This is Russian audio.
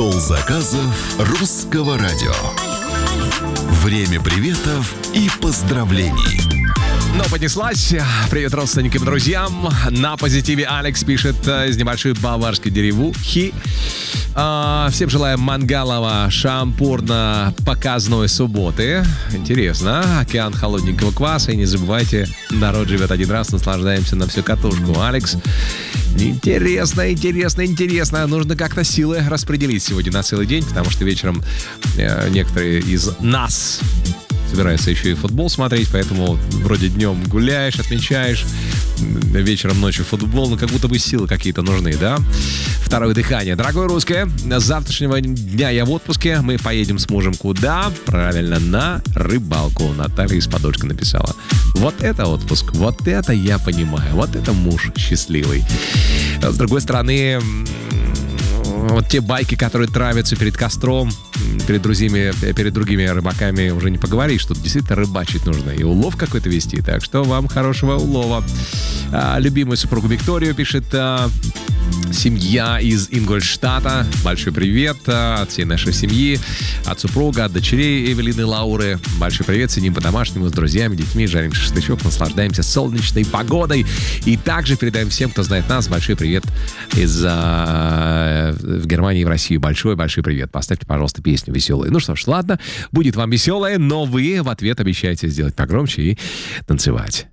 Стол заказов Русского радио. Время приветов и поздравлений. Но понеслась. Привет родственникам и друзьям. На позитиве Алекс пишет из небольшой баварской деревухи. Всем желаем мангалова шампурно-показной субботы. Интересно. Океан холодненького кваса. И не забывайте, народ живет один раз, наслаждаемся на всю катушку. Алекс, интересно. Нужно как-то силы распределить сегодня на целый день, потому что вечером некоторые из нас собирается еще и футбол смотреть, поэтому вроде днем гуляешь, отмечаешь, вечером, ночью футбол, но как будто бы силы какие-то нужны, да? Второе дыхание. Дорогое русское, с завтрашнего дня я в отпуске. Мы поедем с мужем куда? Правильно, на рыбалку. Наталья из Подольска написала. Вот это отпуск, вот это я понимаю, вот это муж счастливый. С другой стороны, вот те байки, которые травятся перед костром, перед другими рыбаками, уже не поговоришь, что действительно рыбачить нужно и улов какой-то вести. Так что вам хорошего улова. Любимую супругу Викторию пишет семья из Ингольштата. Большой привет от всей нашей семьи, от супруга, от дочерей Эвелины, Лауры. Большой привет, сидим по-домашнему с друзьями, детьми, жарим шашлычок, наслаждаемся солнечной погодой. И также передаем всем, кто знает нас, большой привет в Германии и в России. Большой-большой привет. Поставьте, пожалуйста, песню веселую. Ну что ж, ладно, будет вам веселая, но вы в ответ обещаете сделать погромче и танцевать.